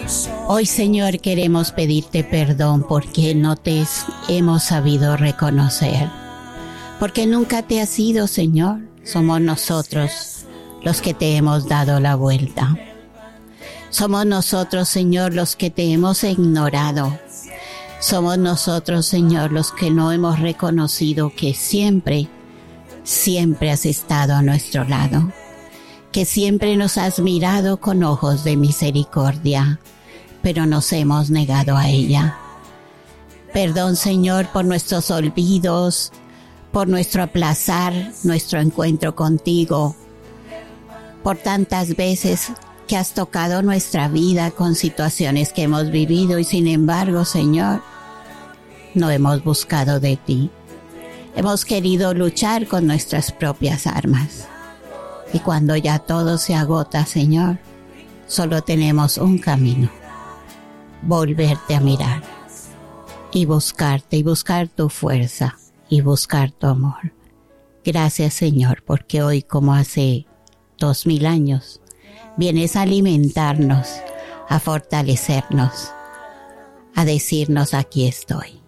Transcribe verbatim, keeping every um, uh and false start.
Hoy, Señor, queremos pedirte perdón porque no te hemos sabido reconocer. Porque nunca te has ido, Señor. Somos nosotros los que te hemos dado la vuelta. Somos nosotros, Señor, los que te hemos ignorado. Somos nosotros, Señor, los que no hemos reconocido que siempre, siempre has estado a nuestro lado. Que siempre nos has mirado con ojos de misericordia, pero nos hemos negado a ella. Perdón, Señor, por nuestros olvidos, por nuestro aplazar nuestro encuentro contigo, por tantas veces que has tocado nuestra vida con situaciones que hemos vivido y sin embargo, Señor, no hemos buscado de ti. Hemos querido luchar con nuestras propias armas. Y cuando ya todo se agota, Señor, solo tenemos un camino. Volverte a mirar y buscarte y buscar tu fuerza y buscar tu amor. Gracias, Señor, porque hoy, como hace dos mil años, vienes a alimentarnos, a fortalecernos, a decirnos aquí estoy.